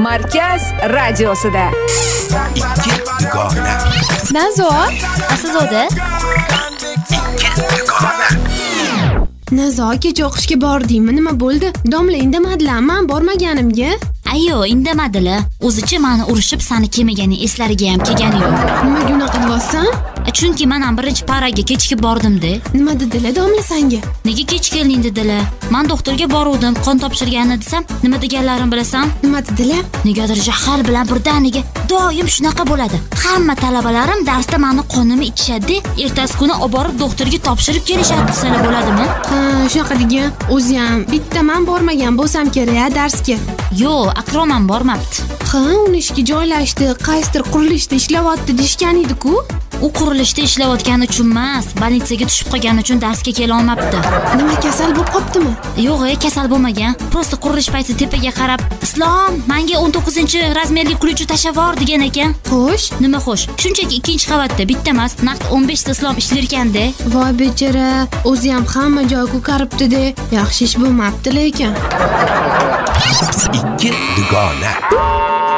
Markaz radiosida. Ikki dugona. Nazo, Aslzoda. Ikki dugona. Nazo, kecha o'qishga bordingmi? Nima bo'ldi? Domla indamadilar, men bormaganimga. Ayyo, indamadilar. O'zicha meni urishib, seni kelmagani eslariga ham kelgani yo'q. Nimaga unaqa deyapsan? Chunki men ham birinchi paraga kechikib bordim-da. Nima dedilar domla senga? Nega kech kelding dedilar. Men doktorga boruvdim, qon topshirganini desam, nima deganlarini bilasan? Nima dedilar? Negadir jahl bilan birdaniga doim shunaqa bo'ladi. Hamma talabalarim darsda meni qonimni ichishadi, ertasi kuni olib borib doktorga topshirib kelishadi desalar bo'ladimi? Ha, shunaqa degan. O'zi ham bitta men bormagan bo'lsam kerak darsga. Yo'q, Akrom ham bormabdi. Ha, uni ishga joylashdi, qaysidir qurilishda ishlayapti deshgan edi-ku. U qurilishda ishlayotgani uchun emas, больницаga tushib qolgani uchun darsga kela olmabdi. Nima kasal bo'lib qoptimi? Yo'q, kasal bo'lmagan. Prosta qurilish payti tepaga qarab, "Islom, menga 19-razmerli kuluvchi tashavor" degan ekan. Xo'sh, Nima xo'sh? Shunchaki ikkinchi qavatda bitta emas, naqd 15 ta Islom ishlar ekanda. voy bechara, o'zi ham hamma joy ko'karibdi-da. Yaxshi ish bo'lmabdi lekin. Ikki dugona.